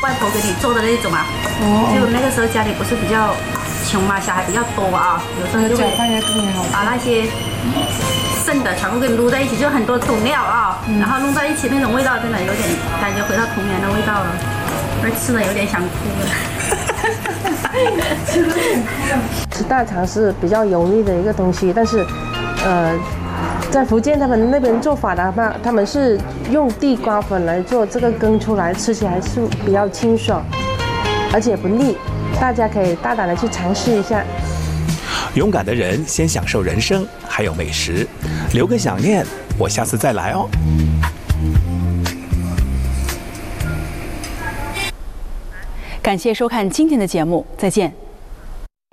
外婆给你做的那种啊。就那个时候家里不是比较穷嘛，小孩比较多啊，有时候就会把那些剩的全部给撸在一起，就很多种料啊，然后弄在一起，那种味道真的有点感觉回到童年的味道了，而吃的有点想哭了。 吃大肠是比较油腻的一个东西，但是，在福建他们那边做法的话，他们是用地瓜粉来做这个羹出来，吃起来是比较清爽，而且不腻，大家可以大胆的去尝试一下。 勇敢的人先享受人生，还有美食，留个想念，我下次再来哦。 感谢收看今天的节目，再见。